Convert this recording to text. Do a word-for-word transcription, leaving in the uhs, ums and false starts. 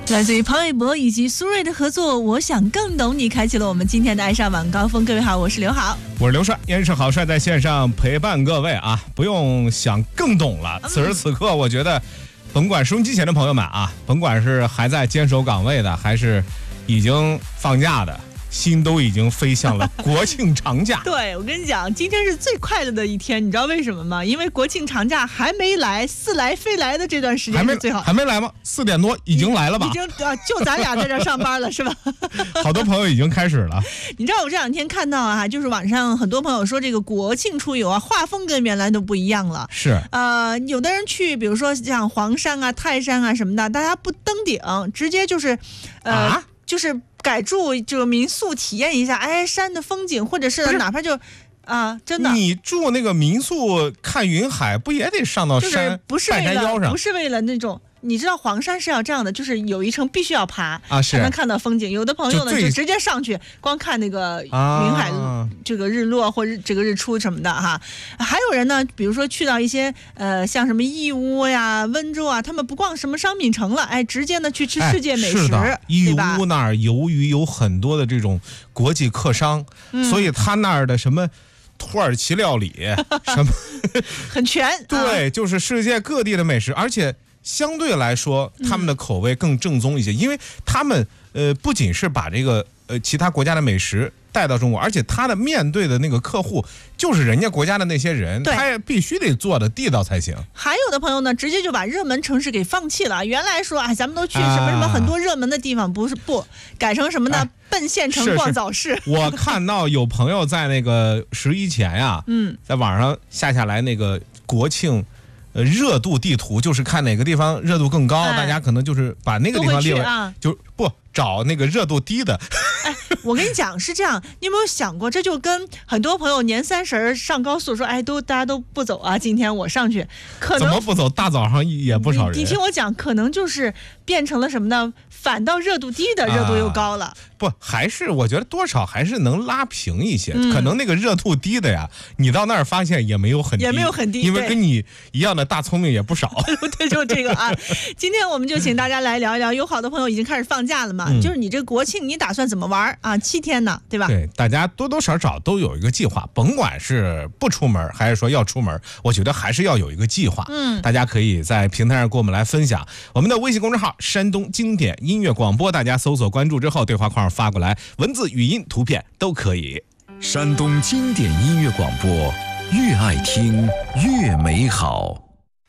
来自于庞玮柏以及苏芮的合作，我想更懂你，开启了我们今天的爱上晚高峰。各位好，我是刘好， 我是刘帅，燕是好帅在线上陪伴各位啊，不用想更懂了。此时此刻，我觉得，甭管收音机前的朋友们啊，甭管是还在坚守岗位的，还是已经放假的，心都已经飞向了国庆长假。 对，我跟你讲，今天是最快乐的一天，你知道为什么吗？因为国庆长假还没来，似来非来的这段时间是最好。 还没还没来吗？四点多已经来了吧？ 已经啊，就咱俩在这上班了，是吧？ 好多朋友已经开始了。 你知道我这两天看到啊，就是网上很多朋友说这个国庆出游啊，画风跟原来都不一样了。 是。 呃，有的人去，比如说像黄山啊、泰山啊什么的，大家不登顶，直接就是，呃，啊、就是改住这个民宿体验一下，哎，山的风景，或者是哪怕就。啊，真的！ 你住那个民宿看云海，不也得上到山？ 不是为了，不是为了那种。你知道黄山是要这样的，就是有一程必须要爬啊，是才能看到风景。有的朋友呢 就, 就直接上去，光看那个云海、啊、这个日落或者这个日出什么的哈。还有人呢，比如说去到一些呃像什么义乌呀、温州啊，他们不逛什么商品城了，哎，直接呢去吃世界美食。 哎、是的，义乌那儿由于有很多的这种国际客商，嗯、所以他那儿的什么。土耳其料理什么很全， 对、 啊， 就是世界各地的美食，而且相对来说他们的口味更正宗一些，嗯、因为他们呃不仅是把这个呃其他国家的美食带到中国，而且他的面对的那个客户就是人家国家的那些人，他也必须得做的地道才行。 还有的朋友呢，直接就把热门城市给放弃了。原来说，哎，咱们都去什么什么很多热门的地方，啊、不是不改成什么呢？哎、奔县城逛早市。 我看到有朋友在那个十一前呀，嗯，在网上下下来那个国庆。呃，热度地图就是看哪个地方热度更高，哎、大家可能就是把那个地方列为，啊、就不找那个热度低的。 哎，我跟你讲是这样，你有没有想过，这就跟很多朋友年三十上高速说，哎，都大家都不走啊，今天我上去，可能怎么不走？大早上也不少人。 你, 你听我讲，可能就是变成了什么呢？反倒热度低的热度又高了。啊、 不，还是我觉得多少还是能拉平一些。嗯、可能那个热度低的呀，你到那儿发现也没有很低， 也没有很低， 因为跟你一样的大聪明也不少。 对，就这个啊。今天我们就请大家来聊一聊，有好多朋友已经开始放假了嘛，嗯、就是你这个国庆你打算怎么玩啊？七天呢，对吧？ 对，大家多多少少都有一个计划，甭管是不出门还是说要出门，我觉得还是要有一个计划。嗯，大家可以在平台上跟我们来分享。我们的微信公众号山东经典音乐广播，大家搜索关注之后，对话框发过来，文字、语音、图片都可以。 山东经典音乐广播，越爱听越美好。